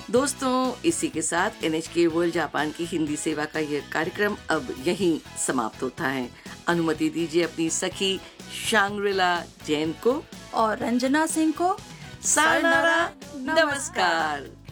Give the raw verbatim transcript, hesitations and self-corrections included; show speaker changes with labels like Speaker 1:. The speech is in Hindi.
Speaker 1: दोस्तों, इसी के साथ एन एच के वर्ल्ड जापान की हिंदी सेवा का यह कार्यक्रम अब यहीं समाप्त होता है। अनुमति दीजिए अपनी सखी शांग्रिला जैन को
Speaker 2: और रंजना सिंह को
Speaker 1: सायोनारा, नमस्कार।